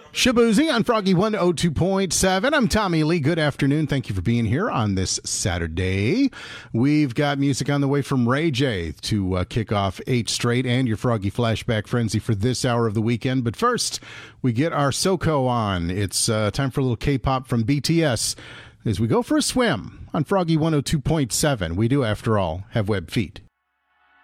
Shabuzi on Froggy 102.7. I'm Tommy Lee. Good afternoon. Thank you for being here on this Saturday. We've got music on the way from Ray J to kick off 8 straight and your Froggy Flashback Frenzy for this hour of the weekend. But first, we get our SoCo on. It's time for a little K-pop from BTS as we go for a swim on Froggy 102.7. We do, after all, have web feet.